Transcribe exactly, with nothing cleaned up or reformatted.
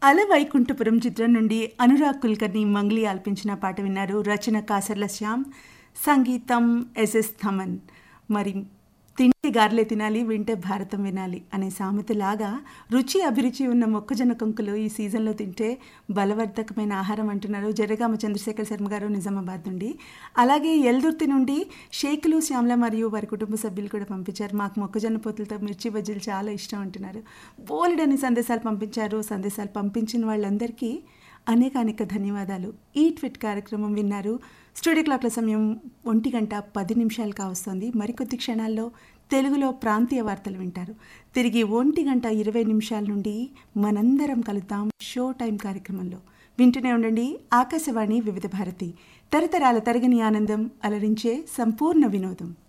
అల వైకుంఠపురం చిత్రం నుండి అనురాగ్ కుల్కర్ని మంగ్లీ ఆల్పించిన పాట విన్నారు. రచన కాసర్ల శ్యామ్, సంగీతం ఎస్ఎస్ థమన్. మరి తింటే గారెలే తినాలి, వింటే భారతం వినాలి అనే సామెతలాగా రుచి అభిరుచి ఉన్న మొక్కజొన్న కంకులు ఈ సీజన్లో తింటే బలవర్ధకమైన ఆహారం అంటున్నారు జరగామ చంద్రశేఖర్ శర్మ గారు నిజామాబాద్ నుండి. అలాగే ఎల్దుర్తి నుండి షేకులు శ్యామల మరియు వారి కుటుంబ సభ్యులు కూడా పంపించారు. మాకు మొక్కజొన్న పొత్తులతో మిర్చి బజ్జీలు చాలా ఇష్టం అంటున్నారు. బోలెడని సందేశాలు పంపించారు. సందేశాలు పంపించిన వాళ్ళందరికీ అనేక అనేక ధన్యవాదాలు. ఈ ట్విట్ కార్యక్రమం విన్నారు. స్టూడియో క్లాక్ల సమయం ఒంటి గంట పది నిమిషాలు కావస్తోంది. మరికొద్ది క్షణాల్లో తెలుగులో ప్రాంతీయ వార్తలు వింటారు. తిరిగి ఒంటి గంట ఇరవై నిమిషాల నుండి మనందరం కలుద్దాం షో టైం కార్యక్రమంలో. వింటూనే ఉండండి ఆకాశవాణి వివిధ భారతి, తరతరాల తరగని ఆనందం, అలరించే సంపూర్ణ వినోదం.